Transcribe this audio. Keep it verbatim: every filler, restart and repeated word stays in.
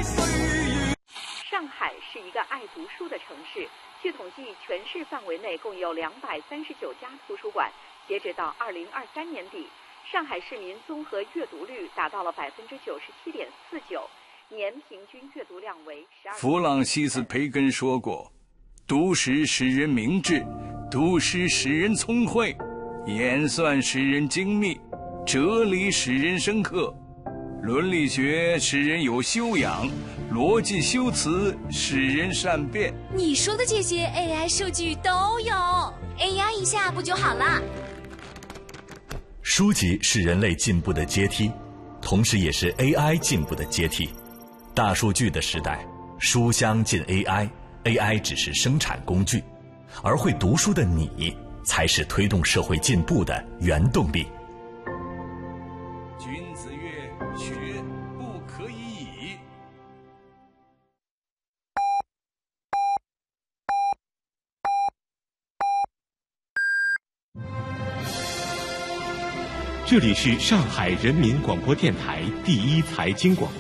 上海是一个爱读书的城市，据统计，全市范围内共有两百三十九家图书馆。截止到二零二三年底，上海市民综合阅读率达到了百分之九十七点四九，年平均阅读量为十二。 弗朗西斯·培根说过：“读诗使人明智，读诗使人聪慧，演算使人精密，哲理使人深刻。”伦理学使人有修养，逻辑修辞使人善变。 你说的这些 A I 数据都有 ，A I 一下不就好了？ 书籍是人类进步的阶梯，同时也是 A I 进步的阶梯。大数据的时代，书香进 A I，A I 只是生产工具，而会读书的你，才是推动社会进步的原动力。 君子曰：“学不可以已。” 这里是上海人民广播电台第一财经广播。